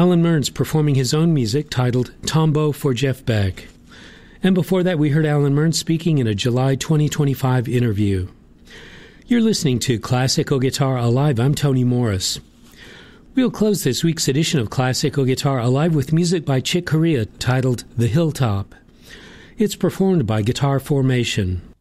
Alan Mearns performing his own music titled Tombeau for Jeff Beck. And before that, we heard Alan Mearns speaking in a July 2025 interview. You're listening to Classical Guitar Alive. I'm Tony Morris. We'll close this week's edition of Classical Guitar Alive with music by Chick Corea titled The Hilltop. It's performed by Guitar Formation.